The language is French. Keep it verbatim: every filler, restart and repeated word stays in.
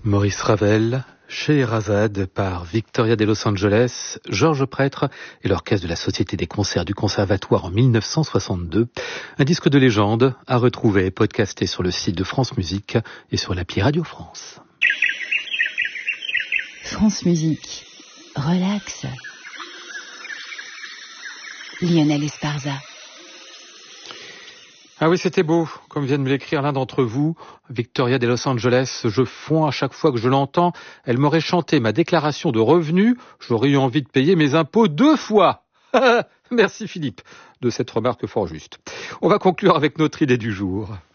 Maurice Ravel, Scheherazade par Victoria de Los Angeles, Georges Prêtre et l'orchestre de la Société des concerts du Conservatoire en mille neuf cent soixante-deux. Un disque de légende à retrouver et podcasté sur le site de France Musique et sur l'appli Radio France. France Musique, relax. Lionel Esparza. Ah oui, c'était beau, comme vient de me l'écrire l'un d'entre vous, Victoria de Los Angeles. Je fonds à chaque fois que je l'entends. Elle m'aurait chanté ma déclaration de revenus. J'aurais eu envie de payer mes impôts deux fois. Merci Philippe de cette remarque fort juste. On va conclure avec notre idée du jour.